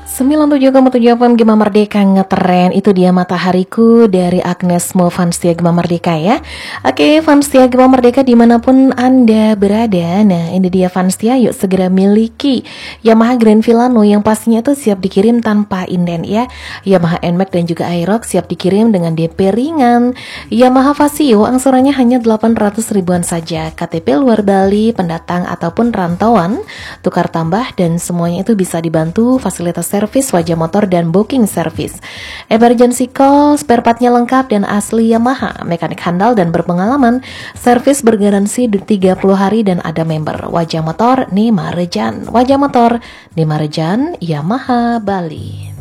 97,7 FM Gema Merdeka ngetren. Itu dia Matahariku dari Agnes Mo, fans setia Gema Merdeka ya. Oke, fans setia Gema Merdeka dimanapun Anda berada. Nah, ini dia fans setia, yuk segera miliki Yamaha Grand Villano yang pastinya itu siap dikirim tanpa inden ya. Yamaha NMAX dan juga Aerox siap dikirim dengan DP ringan. Yamaha Vasio angsurannya hanya 800 ribuan saja. KTP luar Bali, pendatang ataupun rantauan, tukar tambah dan semuanya itu bisa dibantu fasilitas servis wajah motor dan booking service. Emergency call, spare partnya lengkap dan asli Yamaha, mekanik handal dan berpengalaman, servis bergaransi 30 hari dan ada member. Wajah motor Nima Rejan, wajah motor Nima Rejan, Yamaha Bali.